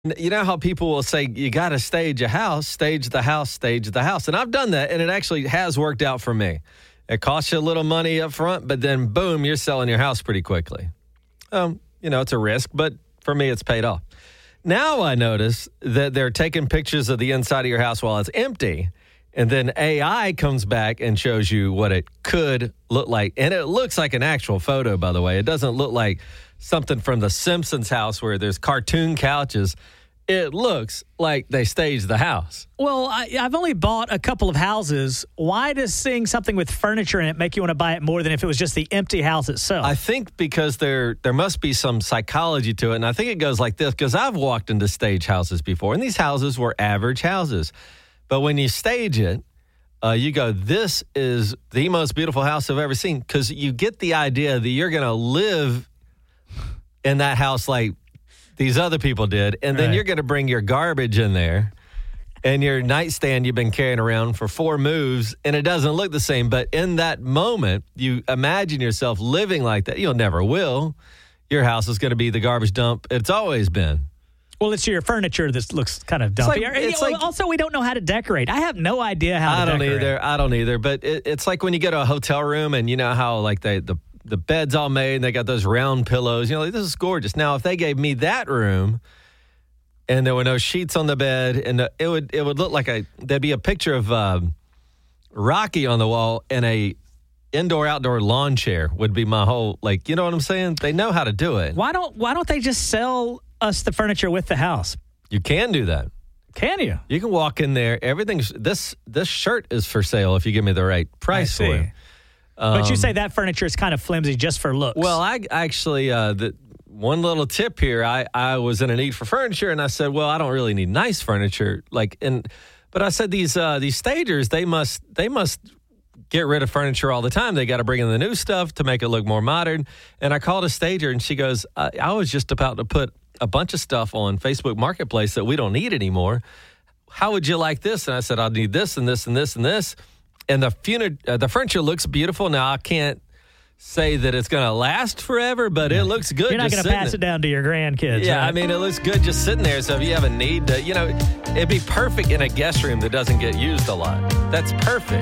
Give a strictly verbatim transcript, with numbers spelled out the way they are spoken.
You know how people will say, you got to stage a house, stage the house, stage the house. And I've done that, and it actually has worked out for me. It costs you a little money up front, but then, boom, you're selling your house pretty quickly. Um, you know, it's a risk, but for me, it's paid off. Now I notice that they're taking pictures of the inside of your house while it's empty, and then A I comes back and shows you what it could look like. And it looks like an actual photo, by the way. It doesn't look like something from the Simpsons house where there's cartoon couches. It looks like they staged the house. Well, I, I've only bought a couple of houses. Why does seeing something with furniture in it make you want to buy it more than if it was just the empty house itself? I think because there there must be some psychology to it, and I think it goes like this, because I've walked into stage houses before, and these houses were average houses. But when you stage it, uh, you go, this is the most beautiful house I've ever seen, because you get the idea that you're going to live in that house like these other people did, and then right. You're going to bring your garbage in there and your nightstand you've been carrying around for four moves, and it doesn't look the same. But in that moment, you imagine yourself living like that. You'll never will. Your house is going to be the garbage dump it's always been. Well, it's your furniture that looks kind of dumpy. It's like, it's like, also, we don't know how to decorate. I have no idea how I to don't decorate. either. I don't either. But it, it's like when you go to a hotel room and you know how like they, the the bed's all made and they got those round pillows. You know, like, this is gorgeous. Now, if they gave me that room and there were no sheets on the bed, and the, it would it would look like a there'd be a picture of um, Rocky on the wall and a indoor-outdoor lawn chair would be my whole, like, you know what I'm saying? They know how to do it. Why don't Why don't they just sell us the furniture with the house? You can do that. Can you? You can walk in there. Everything's this this shirt is for sale if you give me the right price for it. Um, but you say that furniture is kind of flimsy just for looks. Well, I actually, uh, the one little tip here, I, I was in a need for furniture, and I said, well, I don't really need nice furniture. Like, and but I said these uh, these stagers, they must they must get rid of furniture all the time. They got to bring in the new stuff to make it look more modern. And I called a stager, and she goes, I, I was just about to put a bunch of stuff on Facebook Marketplace that we don't need anymore. How would you like this? And I said, I'll need this and this and this and this. And the funi- uh, the furniture looks beautiful. Now, I can't say that it's going to last forever, but it looks good. You're not going to pass it down to your grandkids. Yeah, right? I mean, it looks good just sitting there. So if you have a need to, you know, it'd be perfect in a guest room that doesn't get used a lot. That's perfect.